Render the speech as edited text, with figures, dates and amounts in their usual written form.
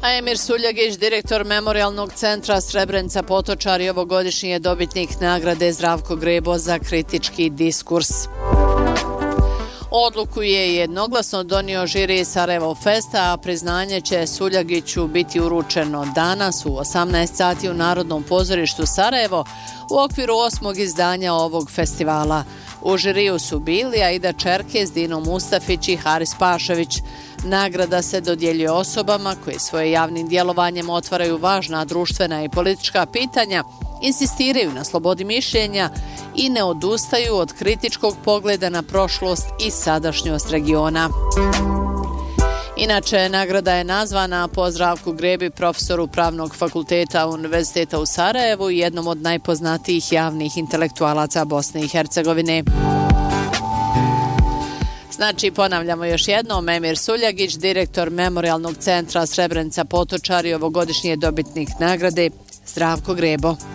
A Emir Suljagić, direktor Memorijalnog centra Srebrenica Potočari, ovogodišnji je dobitnik nagrade Zdravko Grebo za kritički diskurs. Odluku je jednoglasno donio žiri Sarajevo Festa, a priznanje će Suljagiću biti uručeno danas u 18 sati u Narodnom pozorištu Sarajevo u okviru 8. izdanja ovog festivala. U žiriju su bili Aida Čerkez, Dino Mustafić i Haris Pašević. Nagrada se dodjeljuje osobama koje svoje javnim djelovanjem otvaraju važna društvena i politička pitanja, insistiraju na slobodi mišljenja i ne odustaju od kritičkog pogleda na prošlost i sadašnjost regiona. Inače, nagrada je nazvana po Zdravku Grebi, profesoru Pravnog fakulteta Univerziteta u Sarajevu i jednom od najpoznatijih javnih intelektualaca Bosne i Hercegovine. Znači, ponavljamo još jednom, Emir Suljagić, direktor Memorijalnog centra Srebrenica Potočari, ovogodišnji je dobitnik nagrade Zdravko Grebo.